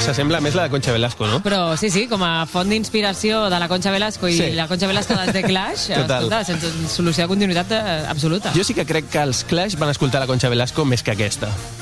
s'assembla més la de Concha Velasco, no? Però sí, com a font d'inspiració de la Concha Velasco i la Concha Velasco dels The Clash, escolta, sense solució de continuïtat absoluta. Jo sí que crec que els Clash van escoltar la Concha Velasco més que aquesta.